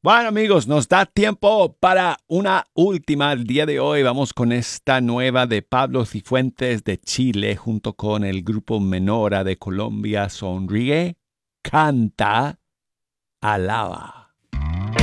Bueno amigos, nos da tiempo para una última el día de hoy. Vamos con esta nueva de Pablo Cifuentes de Chile junto con el grupo Menora de Colombia. Sonríe, canta, alaba.